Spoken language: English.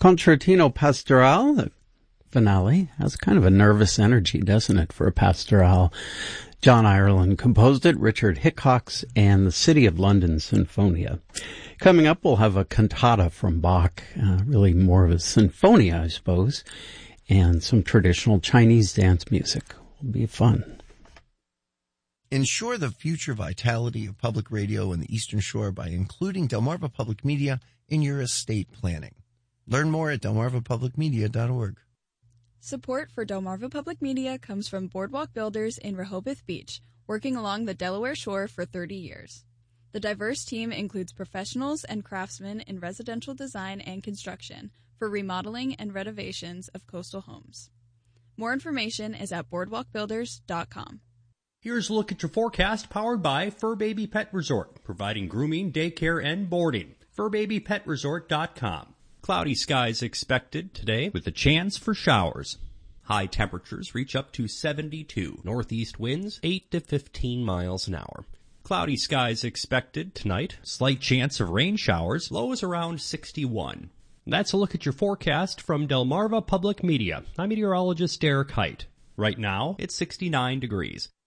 Concertino Pastoral, the finale, has kind of a nervous energy, doesn't it, for a pastoral? John Ireland composed it, Richard Hickox, and the City of London Sinfonia. Coming up, we'll have a cantata from Bach, really more of a sinfonia, I suppose, and some traditional Chinese dance music. Will be fun. Ensure the future vitality of public radio in the Eastern Shore by including Delmarva Public Media in your estate planning. Learn more at delmarvapublicmedia.org. Support for Delmarva Public Media comes from Boardwalk Builders in Rehoboth Beach, working along the Delaware Shore for 30 years. The diverse team includes professionals and craftsmen in residential design and construction for remodeling and renovations of coastal homes. More information is at boardwalkbuilders.com. Here's a look at your forecast powered by Fur Baby Pet Resort, providing grooming, daycare, and boarding. FurBabyPetResort.com. Cloudy skies expected today with a chance for showers. High temperatures reach up to 72. Northeast winds 8 to 15 miles an hour. Cloudy skies expected tonight. Slight chance of rain showers. Lows around 61. That's a look at your forecast from Delmarva Public Media. I'm meteorologist Derek Height. Right now, it's 69 degrees.